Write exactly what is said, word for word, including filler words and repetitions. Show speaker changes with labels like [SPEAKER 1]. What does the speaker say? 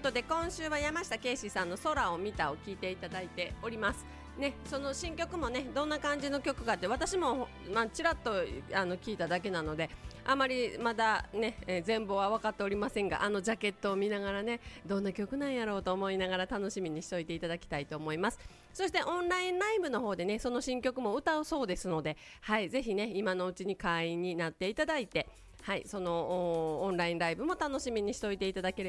[SPEAKER 1] ことで今週は山下圭史さんの空を見たを聞いていただいておりますね。その新曲もねどんな感じの曲かって私も、まあ、ちらっとあの聞いただけなのであまりまだね、えー、全貌は分かっておりませんが、あのジャケットを見ながらねどんな曲なんやろうと思いながら楽しみにしておいていただきたいと思います。そしてオンラインライブの方でねその新曲も歌うそうですので、はい、ぜひね今のうちに会員になっていただいて、はい、そのオンラインライブも楽しみにしておいていただければ